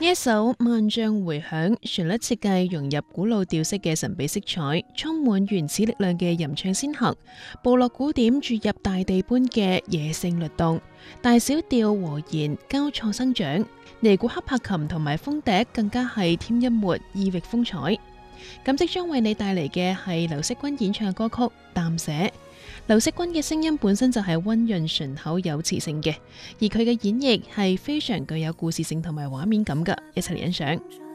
呢一首萬象回響，旋律設計融入古老調式嘅神秘色彩，充滿原始力量嘅吟唱先行，部落鼓點注入大地般嘅野性律動，大小調和弦交錯生長，尼古克柏琴同埋風笛更加係添一抹異域風采。咁即將為你帶嚟嘅係劉惜君演唱嘅歌曲《淡寫》。劉惜君嘅聲音本身就係溫潤順口有磁性嘅，而佢嘅演繹係非常具有故事性同埋畫面感㗎，一齊嚟欣賞。